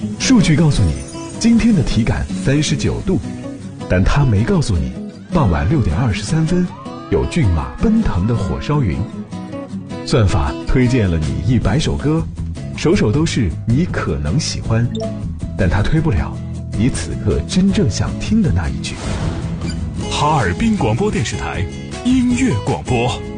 数据告诉你今天的体感39度，但它没告诉你傍晚6点23分有骏马奔腾的火烧云。算法推荐了你100首歌，首首都是你可能喜欢，但它推不了你此刻真正想听的那一句。 哈尔滨广播电视台音乐广播。